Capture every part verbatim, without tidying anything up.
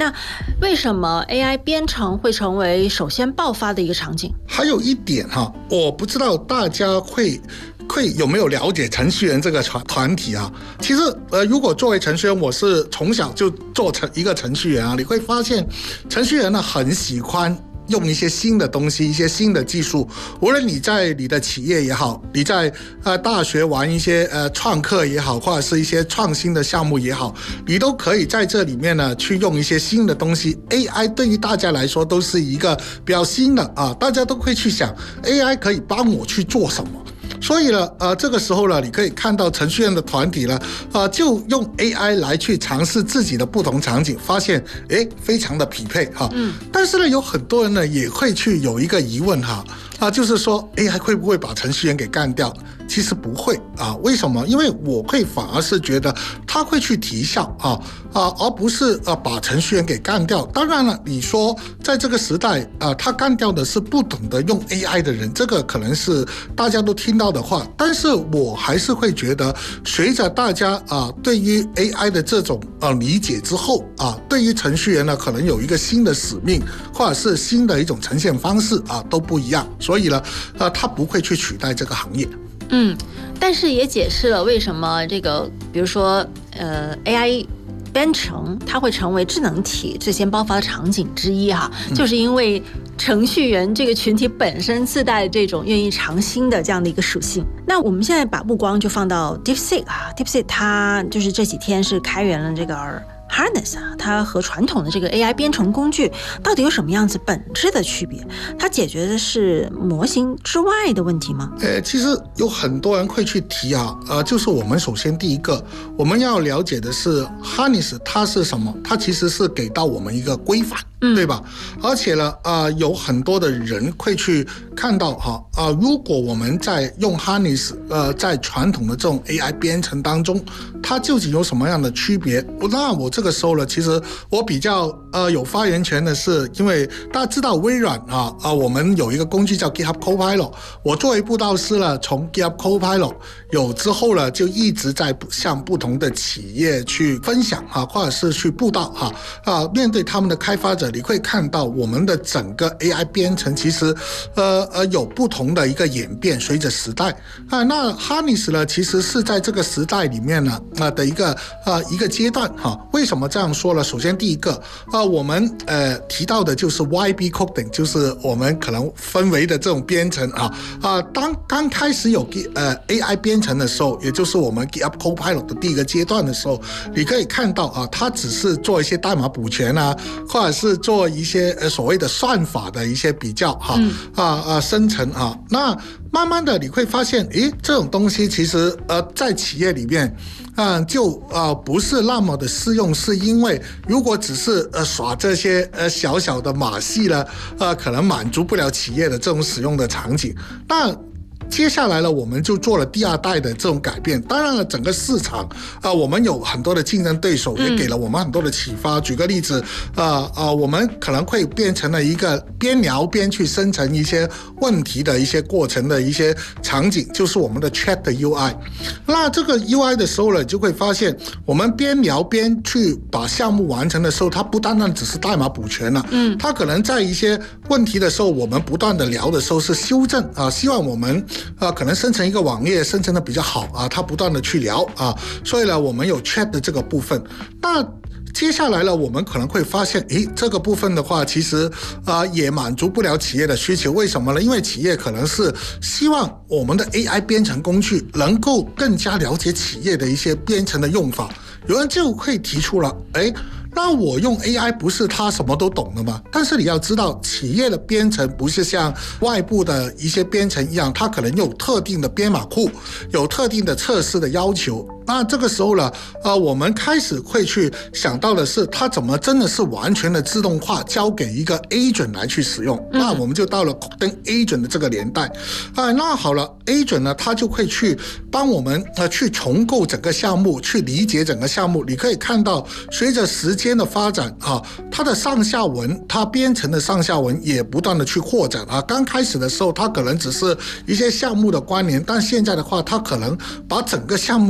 那为什么 A I 编程会成为首先爆发的一个场景？ 还有一点哈，我不知道大家会会有没有了解程序员这个团团体啊？其实呃，如果作为程序员，我是从小就做成一个程序员啊，你会发现程序员呢很喜欢用一些新的东西，一些新的技术，无论你在你的企业也好，你在呃大学玩一些呃创客也好，或者是一些创新的项目也好，你都可以在这里面呢去用一些新的东西。A I 对于大家来说都是一个比较新的啊，大家都会去想 A I 可以帮我去做什么。所以呢，呃，这个时候呢，你可以看到程序员的团体呢，呃，就用 A I 来去尝试自己的不同场景，发现，哎，非常的匹配哈。嗯。但是呢，有很多人呢也会去有一个疑问哈，啊，就是说 A I 会不会把程序员给干掉？其实不会啊，为什么？因为我会反而是觉得他会去提效啊啊，而不是呃把程序员给干掉。当然了，你说在这个时代啊，他干掉的是不懂得用 A I 的人，这个可能是大家都听到的话。但是我还是会觉得，随着大家啊对于 A I 的这种呃理解之后啊，对于程序员呢可能有一个新的使命，或者是新的一种呈现方式啊都不一样。所以呢，呃，他不会去取代这个行业。 嗯，但是也解释了为什么这个，比如说，呃 ，A I 编程它会成为智能体最先爆发的场景之一哈，嗯、就是因为程序员这个群体本身自带这种愿意尝新的这样的一个属性。那我们现在把目光就放到 DeepSeek 啊 ，DeepSeek 它就是这几天是开源了这个Harness 啊，它和传统的这个 A I 编程工具到底有什么样子本质的区别？它解决的是模型之外的问题吗？ 呃，其实有很多人会去提啊，呃，就是我们首先第一个我们要了解的是 Harness 它是什么？它其实是给到我们一个规范。嗯、对吧？而且呢，呃，有很多的人会去看到哈，啊、呃，如果我们在用 Harness， 呃，在传统的这种 A I 编程当中，它究竟有什么样的区别？那我这个时候呢，其实我比较呃有发言权的是，因为大家知道微软啊啊、呃，我们有一个工具叫 GitHub Copilot， 我作为布道师呢，从 GitHub Copilot 有之后呢，就一直在向不同的企业去分享哈，或者是去布道哈啊，面对他们的开发者。你会看到我们的整个 A I 编程其实呃呃有不同的一个演变，随着时代啊。那 Harness 呢，其实是在这个时代里面呢啊、呃、的一个啊、呃、一个阶段哈。为什么这样说呢？首先第一个啊、呃，我们呃提到的就是 Y B coding， 就是我们可能分为的这种编程啊啊、呃。当刚开始有呃 A I 编程的时候，也就是我们 GitHub Copilot 的第一个阶段的时候，你可以看到啊，它只是做一些代码补全啊，或者是做一些呃所谓的算法的一些比较哈、嗯、啊啊生成啊，那慢慢的你会发现，诶，这种东西其实呃在企业里面，嗯、呃、就呃不是那么的适用，是因为如果只是呃耍这些呃小小的马戏呢，呃可能满足不了企业的这种使用的场景。那接下来呢，我们就做了第二代的这种改变。当然了，整个市场啊、呃，我们有很多的竞争对手，也给了我们很多的启发。嗯、举个例子，呃呃，我们可能会变成了一个边聊边去生成一些问题的一些过程的一些场景，就是我们的 Chat 的 U I。那这个 U I 的时候呢，就会发现我们边聊边去把项目完成的时候，它不单单只是代码补全了，嗯，它可能在一些问题的时候，我们不断的聊的时候是修正啊、呃，希望我们。啊，可能生成一个网页生成的比较好啊，它不断的去聊啊，所以呢，我们有 chat 的这个部分。那接下来呢，我们可能会发现，诶，这个部分的话，其实啊、呃、也满足不了企业的需求。为什么呢？因为企业可能是希望我们的 A I 编程工具能够更加了解企业的一些编程的用法。有人就会提出了，诶。那我用 A I 不是他什么都懂的吗？但是你要知道，企业的编程不是像外部的一些编程一样，它可能有特定的编码库，有特定的测试的要求。那这个时候呢，呃，我们开始会去想到的是，它怎么真的是完全的自动化，交给一个 agent 来去使用。嗯、那我们就到了跟 agent 的这个年代啊、呃。那好了 ，agent 呢，它就会去帮我们呃去重构整个项目，去理解整个项目。你可以看到，随着时间的发展啊，它的上下文，它编程的上下文也不断的去扩展啊。刚开始的时候，它可能只是一些项目的关联，但现在的话，它可能把整个项目都理解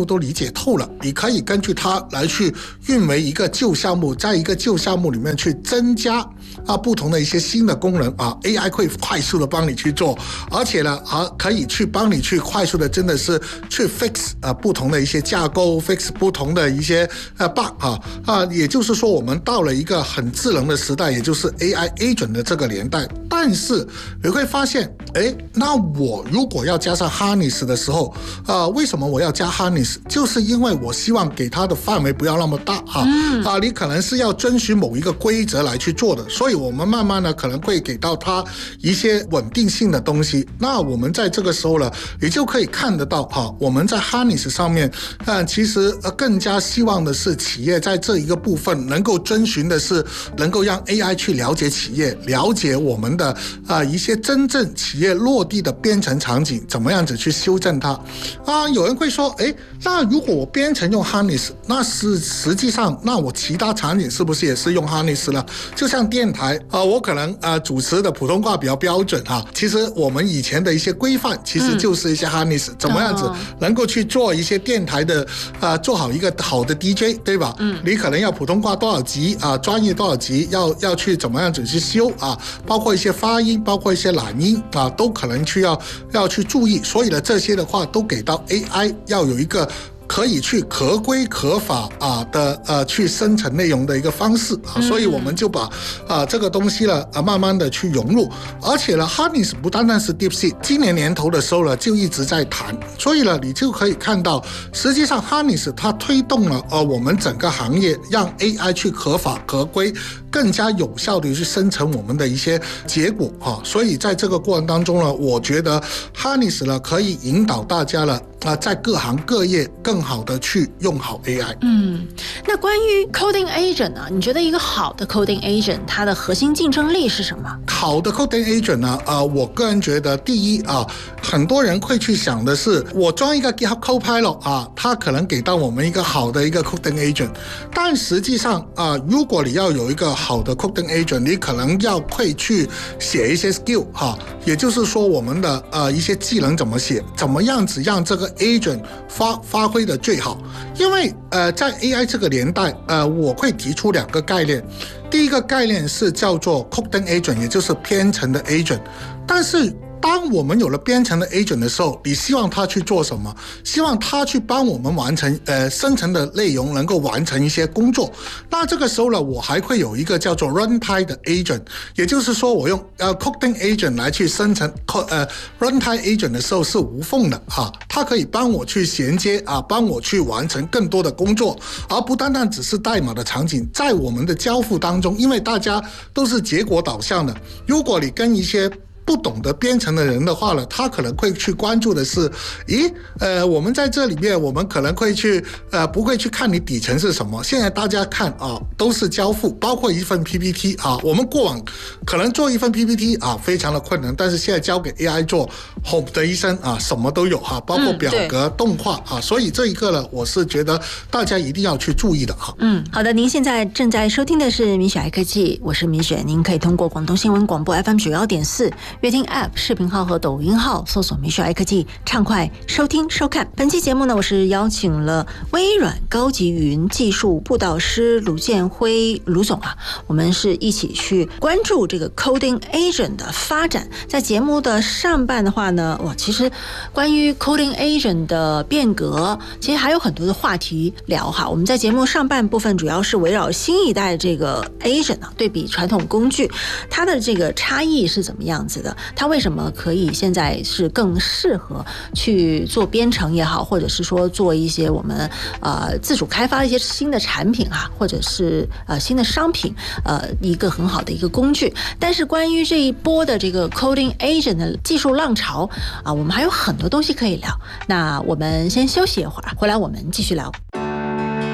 透了，你可以根据它来去运为一个旧项目，在一个旧项目里面去增加啊不同的一些新的功能啊 ，A I 会快速的帮你去做，而且呢，还可以去帮你去快速的真的是去 fix 啊不同的一些架构 ，fix 不同的一些呃 bug 啊啊，也就是说我们到了一个很智能的时代，也就是 A I agent 的这个年代。但是你会发现，哎，那我如果要加上 harness 的时候，啊、呃，为什么我要加 harness？ 就是因为我希望给它的范围不要那么大啊、嗯、啊，你可能是要遵循某一个规则来去做的，所以我们慢慢的可能会给到它一些稳定性的东西。那我们在这个时候呢，你就可以看得到哈、啊，我们在 harness 上面，呃，其实更加希望的是企业在这一个部分能够遵循的是能够让 A I 去了解企业，了解我们的啊、呃、一些真正企业落地的编程场景，怎么样子去修正它啊？有人会说，哎，那如果我编程用 harness， 那是实际上，那我其他场景是不是也是用 harness 呢？就像电台啊、呃，我可能啊、呃、主持的普通话比较标准哈、啊，其实我们以前的一些规范，其实就是一些 harness，、嗯、怎么样子能够去做一些电台的啊、呃，做好一个好的 D J， 对吧？嗯，你可能要普通话多少级啊，专业多少级，要要去怎么样子去修啊，包括一些发音，包括一些懒音啊，都可能去要要去注意。所以呢，这些的话都给到 A I 要有一个可以去可规可法啊的呃去生成内容的一个方式啊，所以我们就把啊这个东西呢啊慢慢的去融入，而且呢 Harness 不单单是 DeepSeek， 今年年头的时候呢就一直在谈，所以呢你就可以看到，实际上 Harness 它推动了呃我们整个行业让 A I 去合法合规，更加有效的去生成我们的一些结果啊，所以在这个过程当中呢，我觉得 Harness 呢可以引导大家了。啊，在各行各业更好的去用好 A I。 嗯，那关于 coding agent 呢？你觉得一个好的 coding agent 它的核心竞争力是什么？ 好的 coding agent 呢？呃，我个人觉得，第一啊，很多人会去想的是，我装一个 GitHub Copilot 啊，它可能给到我们一个好的一个 coding agent， 但实际上啊，如果你要有一个好的 coding agent， 你可能要会去写一些 skill 哈、啊，也就是说我们的呃一些技能怎么写，怎么样子让这个agent 发发挥的最好，因为呃在 A I 这个年代，呃我会提出两个概念，第一个概念是叫做 coding agent， 也就是编程的 agent， 但是当我们有了编程的 agent 的时候，你希望他去做什么？希望他去帮我们完成呃生成的内容能够完成一些工作。那这个时候呢，我还会有一个叫做 runtime 的 agent， 也就是说我用呃 coding agent 来去生成呃 runtime agent 的时候是无缝的啊，它可以帮我去衔接啊，帮我去完成更多的工作，而不单单只是代码的场景。在我们的交付当中，因为大家都是结果导向的，如果你跟一些不懂得编程的人的话呢，他可能会去关注的是，咦，呃，我们在这里面，我们可能会去，呃，不会去看你底层是什么。现在大家看啊，都是交付，包括一份 P P T 啊，我们过往可能做一份 P P T 啊，非常的困难，但是现在交给 A I 做，轰的一声啊，什么都有哈、啊，包括表格、嗯、动画啊，所以这一个呢，我是觉得大家一定要去注意的哈。 嗯，好的，您现在正在收听的是米雪爱科技，我是米雪，您可以通过广东新闻广播 F M 九幺点四。乐听 App 视频号和抖音号搜索米雪爱科技，畅快收听收看。本期节目呢，我是邀请了微软高级云技术部导师卢建辉卢总啊，我们是一起去关注这个 coding agent 的发展。在节目的上半的话呢，哇，其实关于 coding agent 的变革，其实还有很多的话题聊哈。我们在节目上半部分主要是围绕新一代这个 agent 啊，对比传统工具，它的这个差异是怎么样子的？它为什么可以现在是更适合去做编程也好，或者是说做一些我们呃自主开发的一些新的产品哈、啊，或者是呃新的商品，呃一个很好的一个工具。但是关于这一波的这个 coding agent 的技术浪潮啊，我们还有很多东西可以聊。那我们先休息一会儿，回来我们继续聊。